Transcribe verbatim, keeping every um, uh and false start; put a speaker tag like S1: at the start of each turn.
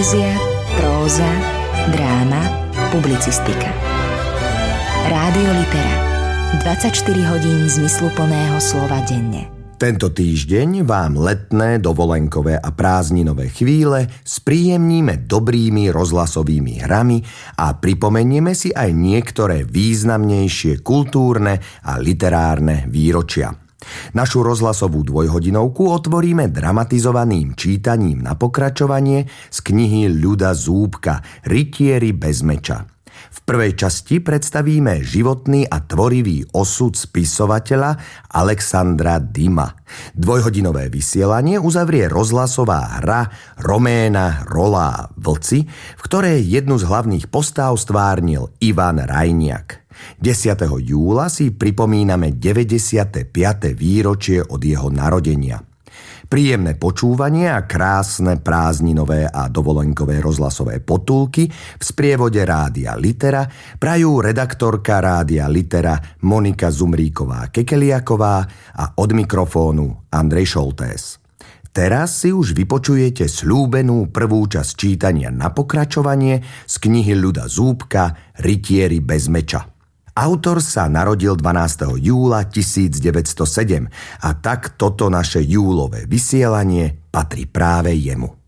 S1: Poézia, próza, dráma, publicistika. Rádio Litera. dvadsaťštyri hodín zmysluplného slova denne.
S2: Tento týždeň vám letné, dovolenkové a prázdninové chvíle spríjemníme dobrými rozhlasovými hrami a pripomenieme si aj niektoré významnejšie kultúrne a literárne výročia. Našu rozhlasovú dvojhodinovku otvoríme dramatizovaným čítaním na pokračovanie z knihy Ľuda Zúbka Rytieri bez meča. V prvej časti predstavíme životný a tvorivý osud spisovateľa Alexandra Dima. Dvojhodinové vysielanie uzavrie rozhlasová hra Roména Rolá Vlci, v ktorej jednu z hlavných postáv stvárnil Ivan Rajniak. desiateho júla si pripomíname deväťdesiate piate výročie od jeho narodenia. Príjemné počúvanie a krásne prázdninové a dovolenkové rozhlasové potulky v sprievode Rádia Litera prajú redaktorka Rádia Litera Monika Zumríková-Kekeliaková a od mikrofónu Andrej Šoltés. Teraz si už vypočujete sľúbenú prvú časť čítania na pokračovanie z knihy Ľuda Zúbka Rytieri bez meča. Autor sa narodil dvanásteho júla tisícdeväťstosedem a tak toto naše júlové vysielanie patrí práve jemu.